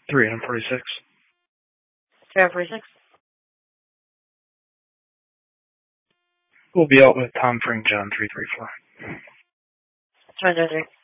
346. 346. We'll be out with Tom Frank, John 334. Surrender 3.